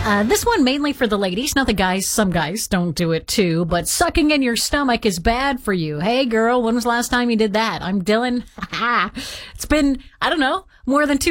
This one mainly for the ladies, not the guys. Some guys don't do it too, but sucking in your stomach is bad for you. Hey girl, when was the last time you did that? I'm Dylan. It's been, I don't know, more than 2